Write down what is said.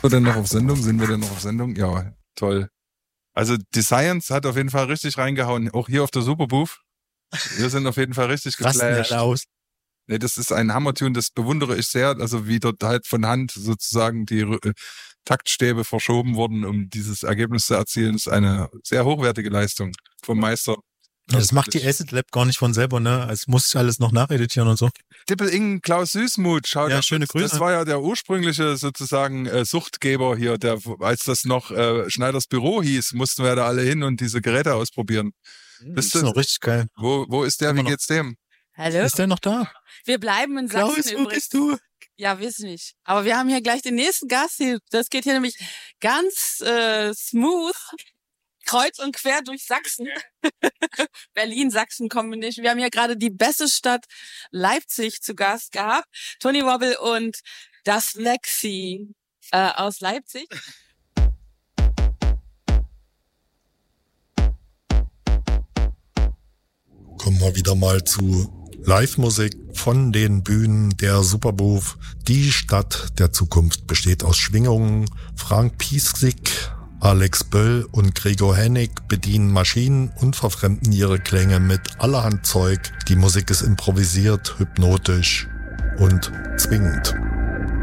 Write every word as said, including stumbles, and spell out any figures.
wir denn noch auf Sendung? Sind wir denn noch auf Sendung? Ja, toll. Also die Science hat auf jeden Fall richtig reingehauen. Auch hier auf der Superbooth. Wir sind auf jeden Fall richtig geflasht. aus. Nee, das ist ein Hammertune, das bewundere ich sehr. Also wie dort halt von Hand sozusagen die äh, Taktstäbe verschoben wurden, um dieses Ergebnis zu erzielen, ist eine sehr hochwertige Leistung vom Meister. Ja, das macht die Acid Lab gar nicht von selber, ne? Es muss alles noch nacheditieren und so. Dippel-Ing Klaus Süßmuth, schaut. Ja, schöne Grüße. Das war ja der ursprüngliche sozusagen äh, Suchtgeber hier, der, als das noch äh, Schneiders Büro hieß, mussten wir da alle hin und diese Geräte ausprobieren. Das ist noch richtig geil. Wo, wo ist der? Wie geht's dem? Hallo? Ist der noch da? Wir bleiben in Sachsen Klaus, wo übrigens. bist du? Ja, wissen nicht. Aber wir haben hier gleich den nächsten Gast hier. Das geht hier nämlich ganz äh, smooth. Kreuz und quer durch Sachsen. Berlin-Sachsen-Combination. Wir haben hier gerade die beste Stadt Leipzig zu Gast gehabt. Tony Wobble und das Lexi äh, aus Leipzig. Kommen wir wieder mal zu Live-Musik von den Bühnen der Superbooth. Die Stadt der Zukunft besteht aus Schwingungen. Frank Piesig, Alex Böll und Gregor Hennig bedienen Maschinen und verfremden ihre Klänge mit allerhand Zeug. Die Musik ist improvisiert, hypnotisch und zwingend.